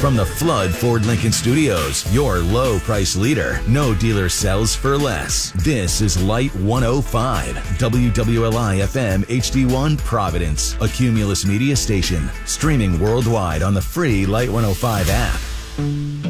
From the Flood Ford Lincoln Studios, your low price leader. No dealer sells for less. This is Light 105, WWLI FM HD1 Providence, a Cumulus media station. Streaming worldwide on the free Light 105 app.